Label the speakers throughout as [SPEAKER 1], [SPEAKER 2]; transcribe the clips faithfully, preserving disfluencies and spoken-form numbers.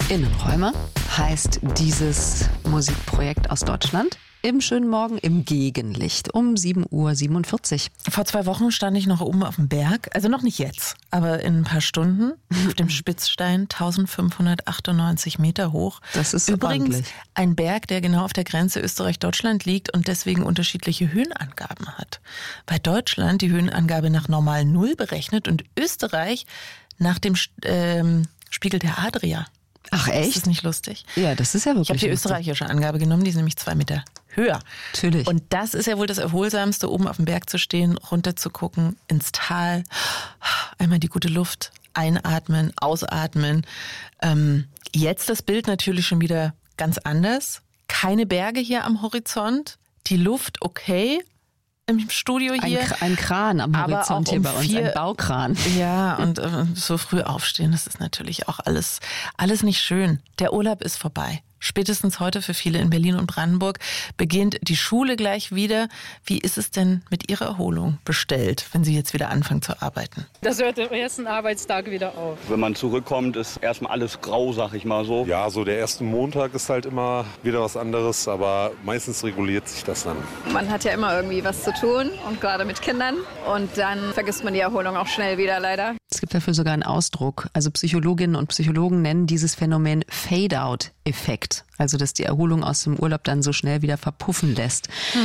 [SPEAKER 1] Innenräume heißt dieses Musikprojekt aus Deutschland. Im schönen Morgen im Gegenlicht um sieben Uhr siebenundvierzig.
[SPEAKER 2] Vor zwei Wochen stand ich noch oben auf dem Berg, also noch nicht jetzt, aber in ein paar Stunden auf dem Spitzstein, eintausendfünfhundertachtundneunzig Meter hoch.
[SPEAKER 1] Das ist
[SPEAKER 2] übrigens
[SPEAKER 1] ordentlich.
[SPEAKER 2] Ein Berg, der genau auf der Grenze Österreich-Deutschland liegt und deswegen unterschiedliche Höhenangaben hat. Bei Deutschland die Höhenangabe nach normal Null berechnet und Österreich nach dem ähm, Spiegel der Adria.
[SPEAKER 1] Ach echt?
[SPEAKER 2] Ist das nicht lustig?
[SPEAKER 1] Ja, das ist ja wirklich
[SPEAKER 2] Ich habe die
[SPEAKER 1] lustig.
[SPEAKER 2] österreichische Angabe genommen, die ist nämlich zwei Meter höher.
[SPEAKER 1] Natürlich.
[SPEAKER 2] Und das ist ja wohl das Erholsamste, oben auf dem Berg zu stehen, runter zu gucken, ins Tal, einmal die gute Luft einatmen, ausatmen. Ähm, jetzt das Bild natürlich schon wieder ganz anders. Keine Berge hier am Horizont, die Luft okay im Studio hier.
[SPEAKER 1] Ein, ein Kran am
[SPEAKER 2] aber
[SPEAKER 1] Horizont
[SPEAKER 2] auch
[SPEAKER 1] hier
[SPEAKER 2] um
[SPEAKER 1] bei uns,
[SPEAKER 2] vier,
[SPEAKER 1] ein Baukran.
[SPEAKER 2] Ja, und äh, so früh aufstehen, das ist natürlich auch alles, alles nicht schön. Der Urlaub ist vorbei. Spätestens heute für viele in Berlin und Brandenburg beginnt die Schule gleich wieder. Wie ist es denn mit Ihrer Erholung bestellt, wenn Sie jetzt wieder anfangen zu arbeiten?
[SPEAKER 3] Das hört am ersten Arbeitstag wieder auf.
[SPEAKER 4] Wenn man zurückkommt, ist erstmal alles grau, sag ich mal so.
[SPEAKER 5] Ja, so der erste Montag ist halt immer wieder was anderes, aber meistens reguliert sich das dann.
[SPEAKER 6] Man hat ja immer irgendwie was zu tun und gerade mit Kindern und dann vergisst man die Erholung auch schnell wieder leider.
[SPEAKER 1] Es gibt dafür sogar einen Ausdruck. Also Psychologinnen und Psychologen nennen dieses Phänomen Fade-out-Effekt. Also dass die Erholung aus dem Urlaub dann so schnell wieder verpuffen lässt. Hm.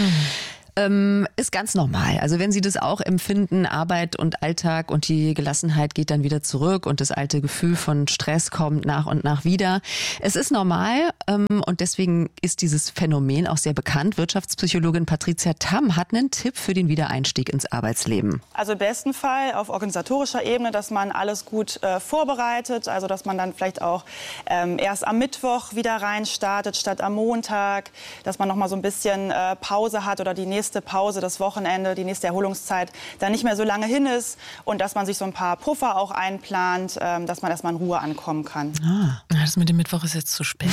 [SPEAKER 1] Ähm, ist ganz normal. Also wenn Sie das auch empfinden, Arbeit und Alltag und die Gelassenheit geht dann wieder zurück und das alte Gefühl von Stress kommt nach und nach wieder. Es ist normal ähm, und deswegen ist dieses Phänomen auch sehr bekannt. Wirtschaftspsychologin Patricia Tamm hat einen Tipp für den Wiedereinstieg ins Arbeitsleben.
[SPEAKER 7] Also im besten Fall auf organisatorischer Ebene, dass man alles gut äh, vorbereitet, also dass man dann vielleicht auch ähm, erst am Mittwoch wieder rein startet statt am Montag, dass man noch mal so ein bisschen äh, Pause hat oder die nächste Pause, das Wochenende, die nächste Erholungszeit dann nicht mehr so lange hin ist und dass man sich so ein paar Puffer auch einplant, ähm, dass man erstmal in Ruhe ankommen kann.
[SPEAKER 2] Ah, das mit dem Mittwoch ist jetzt zu spät.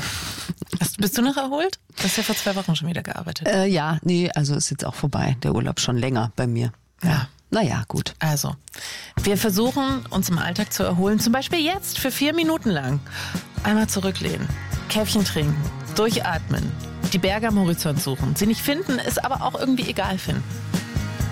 [SPEAKER 2] Hast, bist du noch erholt? Du hast ja vor zwei Wochen schon wieder gearbeitet.
[SPEAKER 1] Äh, ja, nee, also ist jetzt auch vorbei. Der Urlaub schon länger bei mir.
[SPEAKER 2] Ja.
[SPEAKER 1] Naja, gut.
[SPEAKER 2] Also, wir versuchen, uns im Alltag zu erholen. Zum Beispiel jetzt für vier Minuten lang. Einmal zurücklehnen, Käffchen trinken, durchatmen, die Berge am Horizont suchen. Sie nicht finden, es aber auch irgendwie egal finden.